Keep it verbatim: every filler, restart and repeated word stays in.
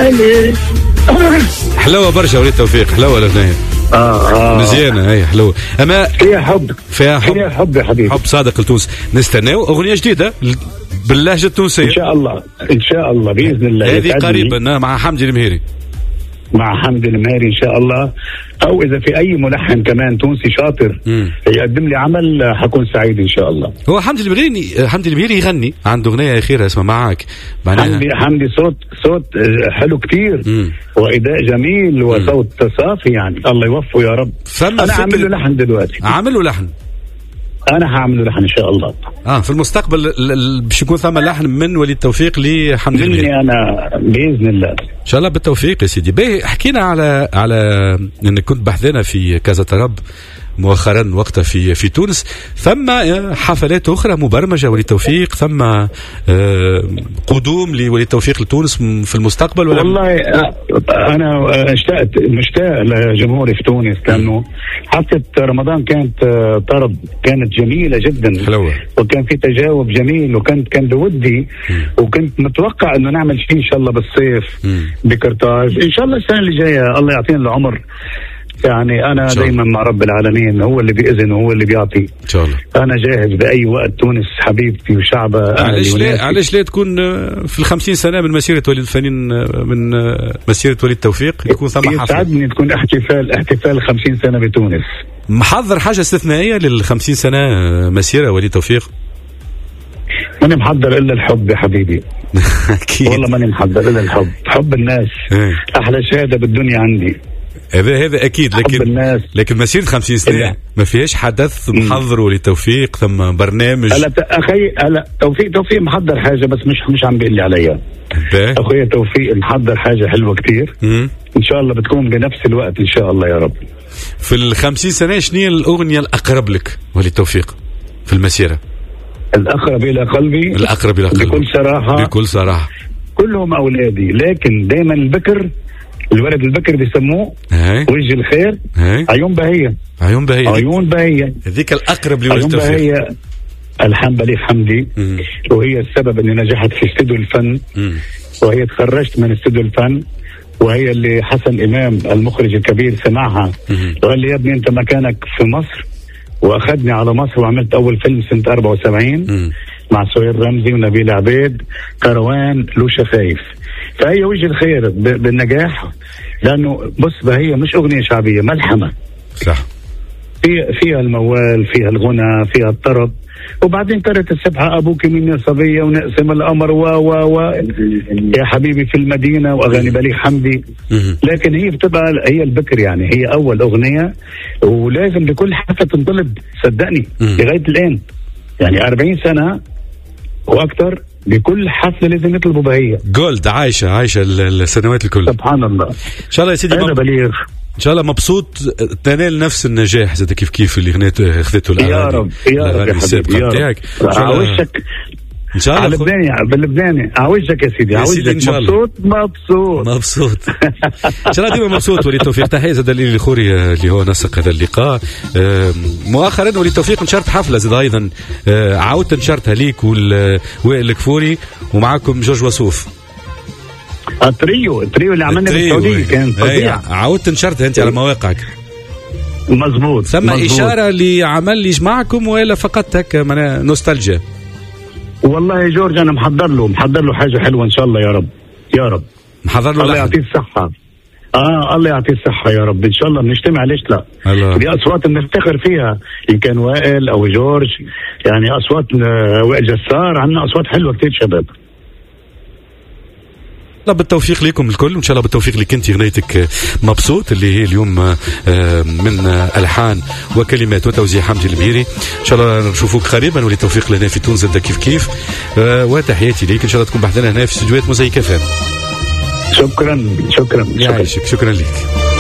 يعني حلوة برشا وليد توفيق، حلوة الأغنية. اه اه مزيانة هي حلوة، أما فيها حب فيها حب فيها حب يا حبيبي، حب صادق لتونس. نستناو أغنية جديدة باللهجة التونسية ان شاء الله ان شاء الله باذن الله. هذه قريبا مع حمدي المهيري، مع حمدي المهيري ان شاء الله، او اذا في اي ملحن كمان تونسي شاطر مم. يقدم لي عمل حكون سعيد ان شاء الله. هو حمدي المهيري حمدي المهيري يغني، عنده اغنيه اخيره اسمها معاك. حمدي حمدي صوت صوت حلو كتير مم. واداء جميل وصوت صافي، يعني الله يوفقه يا رب. انا عامل له لحن دلوقتي، عامل له لحن انا هعمل له لحن ان شاء الله. اه في المستقبل باش يكون ثم لحن من وليد توفيق لحمدي المهيري مني انا باذن الله ان شاء الله بالتوفيق يا سيدي. باهي حكينا على على انك كنت بحثنا في كذا تراب مؤخرا وقتها في في تونس، ثم حفلات اخرى مبرمجه وليد توفيق، ثم قدوم لوليد توفيق لتونس في المستقبل ولا؟ والله انا اشتقت مشتاق لجمهوري في تونس، لانه حفله رمضان كانت طرب كانت جميله جدا حلوه، وكان في تجاوب جميل، وكنت كان بودي وكنت متوقع انه نعمل شيء ان شاء الله بالصيف بكرتاج ان شاء الله السنه اللي جايه، الله يعطينا العمر. يعني أنا دايما مع رب العالمين، هو اللي بيأذن وهو اللي بيعطي إن شاء الله. أنا جاهز بأي وقت، تونس حبيبتي وشعبها. علاش لا علاش لا تكون في الخمسين سنة من مسيرة وليد الفنان، من مسيرة وليد توفيق يكون ثم حفل؟ يسعدني تكون احتفال احتفال خمسين سنة بتونس. محضر حاجة استثنائية للخمسين سنة مسيرة وليد توفيق؟ ماني محضر إلا الحب يا حبيبي. أكيد والله ماني محضر إلا الحب، حب الناس أحلى شهادة بالدنيا عندي. هذا هذا اكيد، لكن لكن مسيره خمسين سنه ما فيهاش حدث محضر لتوفيق ثم برنامج. هلا اخي هلا توفيق توفيق محضر حاجه بس مش مش عم بيقول لي عليها. اخويا توفيق محضر حاجه حلوه كتير ان شاء الله بتكون بنفس الوقت ان شاء الله يا رب. في الخمسين سنه شنو هي الاغنيه الاقرب لك ولتوفيق في المسيره؟ الاقرب الى قلبي، الاقرب الى قلبي بكل صراحه بكل صراحه كلهم اولادي، لكن دائما البكر الولد البكر بيسموه وجه الخير هي. عيون بهية عيون بهية عيون بهية هذيك الأقرب لوجه عيون بهية. الحمد لله حمدي، وهي السبب اني نجحت في استوديو الفن مم. وهي تخرجت من استوديو الفن، وهي اللي حسن إمام المخرج الكبير سمعها وقال لي يا ابني انت مكانك في مصر، واخذني على مصر وعملت اول فيلم سنة أربعة وسبعين مم. مع سهير رمزي ونبيل عبيد، كروان له شفايف. فهي وجه الخير بالنجاح، لانه بص هي مش اغنيه شعبيه، ملحمه صح، فيها فيها الموال، فيها الغنى، فيها الطرب، وبعدين كانت السبحه ابوك من صبيه ونقسم القمر و و و يا حبيبي في المدينه واغاني بليغ حمدي. لكن هي بتبقى هي البكر، يعني هي اول اغنيه، ولازم لكل حفله تنطلب صدقني لغايه الان، يعني أربعين سنه واكثر بكل حفله لازم يطلبوا بهيه جولد، عايشه عايشه السنوات الكل. سبحان الله. ان شاء الله يا سيدي انا بليغ ان شاء الله مبسوط تنال نفس النجاح زاد كيف كيف اللي غنيته اخذته الاغاني يا رب يا رب يا حبيبي يا رب. عاوشك ان شاء الله باللبناني باللبناني عاوجك يا سيدي، عاوجك مبسوط مبسوط مبسوط ان شاء الله ديما مبسوط. وليد توفيق تحيه زاد اللي خوري اللي هو نسق هذا اللقاء. مؤخرا وليد توفيق نشرت حفله زاد ايضا عاودت نشرتها ليك ووائل الكفوري ومعاكم جورج وسوف. التريو التريو اللي عملنا بالسعوديه كان فظيع. عاودت نشرتها انت على مواقعك مزبوط. ثم اشاره لعمل اللي يجمعكم ولا فقط هكا نوستالجيا؟ والله يا جورج انا محضر له محضر له حاجه حلوه ان شاء الله يا رب يا رب. محضر له الله يعطيه الصحه. اه الله يعطيه الصحه يا رب ان شاء الله بنجتمع ليش لا. الله. دي اصوات بنفتخر فيها ان كان وائل او جورج، يعني اصوات وائل جسار، عندنا اصوات حلوه كثير شباب. الله بالتوفيق لكم الكل، وان شاء الله بالتوفيق لك انت غنيتك مبسوط اللي هي اليوم من الحان وكلمات وتوزيع حمدي المهيري. ان شاء الله نشوفوك قريبا وللتوفيق لنا في تونس كيف كيف. وتحياتي ليك، ان شاء الله تكون بحثنا هنا في استديوهات موزايك اف ام. شكرا شكرا شكرا, شكرا لك.